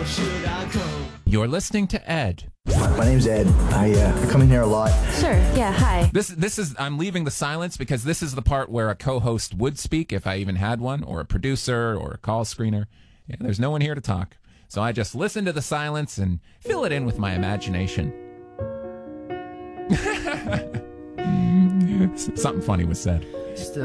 You're listening to Ed. My name's Ed. I come in here a lot. Sure, yeah, hi. This is I'm leaving the silence because this is the part where a co-host would speak if I even had one, or a producer or a call screener. Yeah, there's no one here to talk. So I just listen to the silence and fill it in with my imagination. Something funny was said. Just